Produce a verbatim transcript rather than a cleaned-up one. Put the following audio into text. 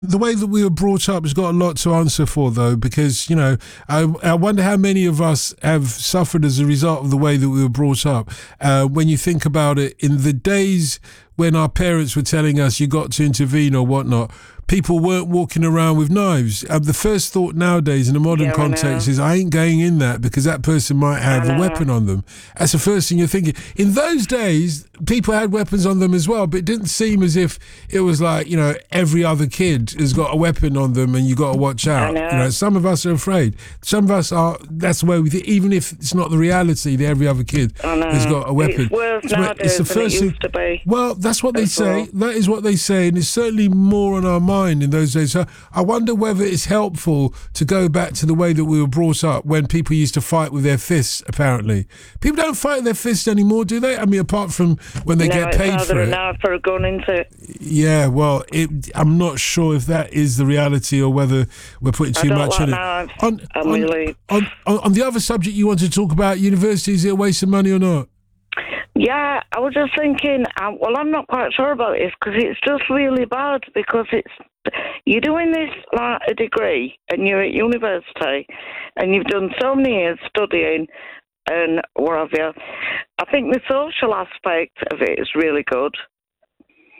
The way that we were brought up has got a lot to answer for, though, because, you know, I, I wonder how many of us have suffered as a result of the way that we were brought up. Uh, when you think about it, in the days when our parents were telling us you got to intervene or whatnot, people weren't walking around with knives. Uh, the first thought nowadays in a modern Yeah, I context know. is, I ain't going in that because that person might have I a know. weapon on them. That's the first thing you're thinking. In those days, people had weapons on them as well, but it didn't seem as if it was like, you know, every other kid has got a weapon on them and you got to watch I out. You know, know. some of us are afraid. Some of us are, that's the way we think, even if it's not the reality that every other kid I know. has got a weapon. It's worse It's, where- nowadays it's the than it first used thing. to be. Well, that's what they As say. well. That is what they say, and it's certainly more on our mind in those days. So I wonder whether it's helpful to go back to the way that we were brought up when people used to fight with their fists, apparently. People don't fight with their fists anymore, do they? I mean, apart from when they No, get it's paid either for a it. knife or a gun, isn't it? Yeah, well, it, I'm not sure if that is the reality or whether we're putting I too don't much like on knives. it. On, I'm on, really... on, on, on the other subject you want to talk about, university, is it a waste of money or not? Yeah, I was just thinking, um, well, I'm not quite sure about this because it's just really bad because it's, you're doing this like a degree and you're at university and you've done so many years studying and what have you. I think the social aspect of it is really good.